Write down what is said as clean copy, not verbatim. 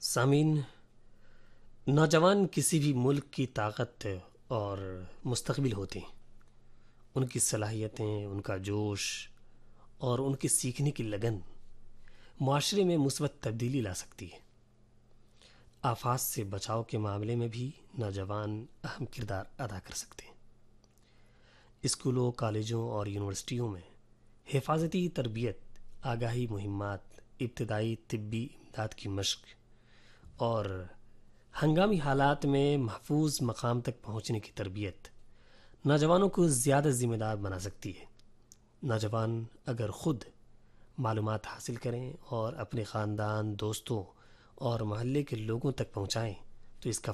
सामीन, नौजवान किसी भी मुल्क की ताकत और मुस्तकबिल होते हैं। उनकी सलाहियतें, उनका जोश और उनके सीखने की लगन माशरे में मुस्बत तब्दीली ला सकती है। आफात से बचाव के मामले में भी नौजवान अहम किरदार अदा कर सकते हैं। स्कूलों, कॉलेजों और यूनिवर्सिटियों में हिफाजती तरबियत, आगाही मुहिम्मात, इब्तदाई तिब्बी इमदाद की मशक और हंगामी हालात में महफूज मकाम तक पहुंचने की तरबियत नौजवानों को ज़्यादा ज़िम्मेदार बना सकती है। नौजवान अगर ख़ुद मालूमात हासिल करें और अपने ख़ानदान, दोस्तों और महल्ले के लोगों तक पहुंचाएं तो इसका